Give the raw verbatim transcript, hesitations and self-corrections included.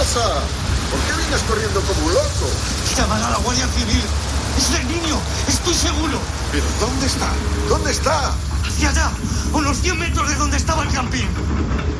pasa? ¿Por qué vienes corriendo como un loco? Llaman a la Guardia Civil. Es el niño, estoy seguro. ¿Pero dónde está? ¿Dónde está? Hacia allá, a unos cien metros de donde estaba el camping.